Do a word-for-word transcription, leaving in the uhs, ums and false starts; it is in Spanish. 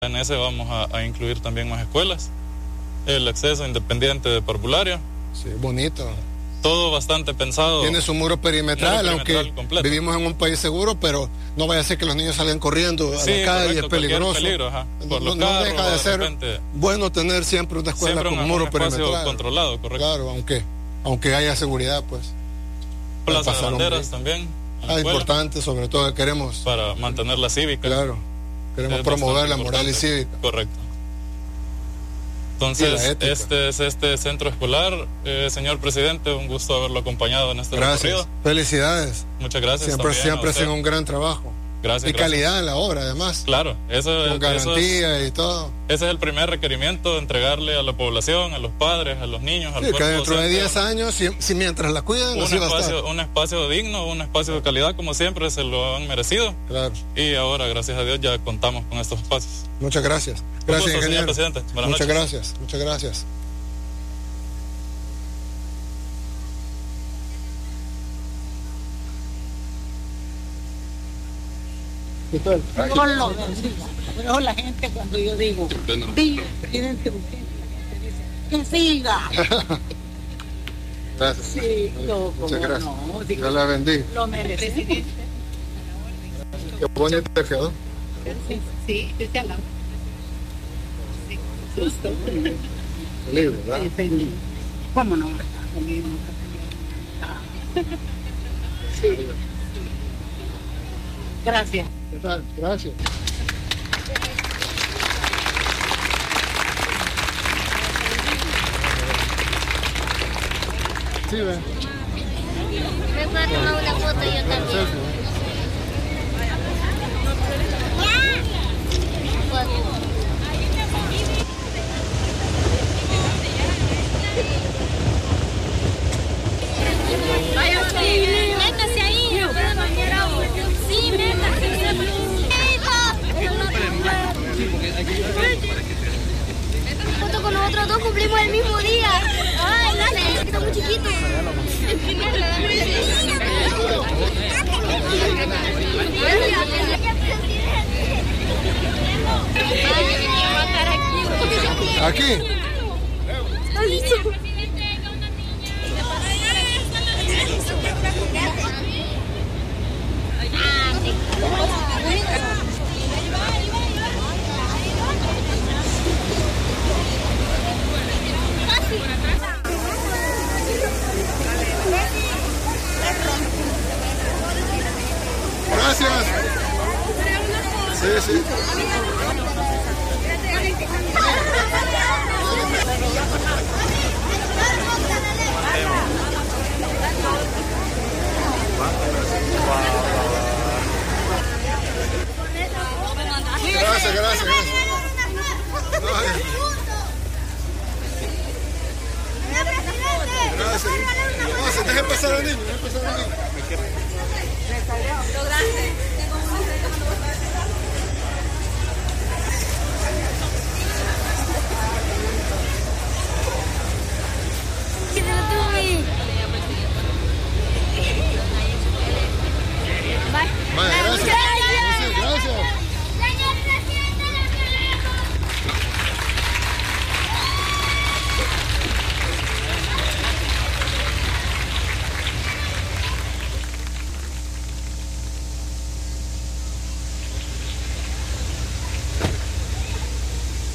En ese vamos a, a incluir también más escuelas, el acceso independiente de parvularia. Sí, bonito. Todo bastante pensado. Tiene su muro perimetral, muro aunque perimetral completo. Vivimos en un país seguro, pero no vaya a ser que los niños salgan corriendo a Sí, la calle, correcto, es peligroso. peligro, ajá, por no, los no carros, deja de ser repente, bueno tener siempre una escuela siempre con un, muro un espacio perimetral controlado, correcto. Claro, aunque, aunque haya seguridad, pues. Plaza de banderas también. Ah, importante, sobre todo que queremos. Para mantener la cívica. Claro, queremos es promover la importante. moral y cívica. Correcto. Entonces, este es este centro escolar. Eh, señor presidente, un gusto haberlo acompañado en este gracias. recorrido. Felicidades. Muchas gracias. Siempre, siempre hacen un gran trabajo. Gracias. Y gracias. calidad en la obra, además. Claro, eso Con es. garantía eso es, y todo. Ese es el primer requerimiento, entregarle a la población, a los padres, a los niños, al sí, cuerpo que dentro docente, de diez años, si, si mientras la cuidan, un así va a espacio, estar. un espacio digno, un espacio de calidad, como siempre, se lo han merecido. Claro. Y ahora, gracias a Dios, ya contamos con estos espacios. Muchas gracias. Gracias, gusto, ingeniero. señor presidente. Buenas muchas noches. gracias, muchas gracias. ¿Qué tal? Con lo pero la gente cuando yo digo, diga, presidente Bukele, la gente dice, que siga. Gracias. Sí, yo, muchas como gracias. no, digo, Dios la bendiga. lo merece. Qué bonito te quedó. Sí, sí, sí, sí, sí, justo. Feliz, ¿verdad? Sí, feliz. ¿Cómo no? Feliz, nunca feliz. Sí. Gracias. ¿Qué tal? Gracias. Sí, ve. Me puedo tomar una foto yo también. Métase ahí. Sí, métase. Junto con nosotros dos cumplimos el mismo día. Ay, dale, está muy chiquito. Aquí. Gracias. Sí, sí. Gracias, gracias, gracias. Gracias. No, se deje pasar al niño, deje pasar al niño. Lo grande.